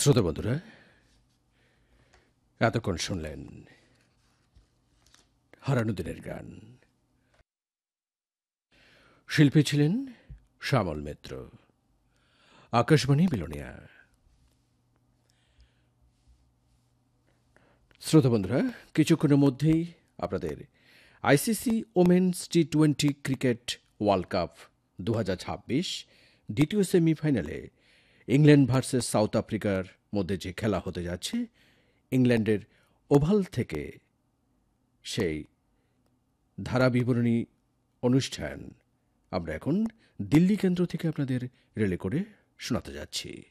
শ্রোতা বন্ধুরা, এতক্ষণ শুনলেন হারানো দিনের গান। শিল্পী ছিলেন শ্যামল মিত্র। আকাশবাণী বিলোনিয়া। শ্রোতা বন্ধুরা, কিছুক্ষণের মধ্যেই আপনাদের ICC women's টি-20 cricket world cup 2026 দ্বিতীয় সেমিফাইনালে ইংল্যান্ড ভার্সেস সাউথ আফ্রিকার মধ্যে যে খেলা হতে যাচ্ছে, ইংল্যান্ডের ওভাল থেকে সেই ধারাবিবরণী অনুষ্ঠান আমরা এখন দিল্লি কেন্দ্র থেকে আপনাদের রিলে করে শোনাতে যাচ্ছি।